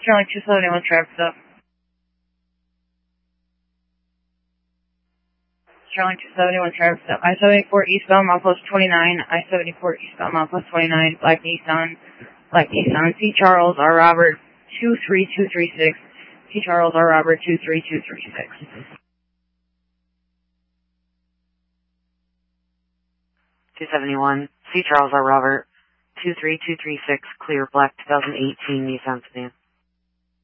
Sterling 271, traffic up. Sterling 271, traffic up. I-74 eastbound, milepost 29. I-74 eastbound, milepost 29. Black Nissan. C. Charles R. Robert 23236. C. Charles R. Robert 23236. 271. C. Charles R. Robert 23236. Clear black 2018 Nissan sedan.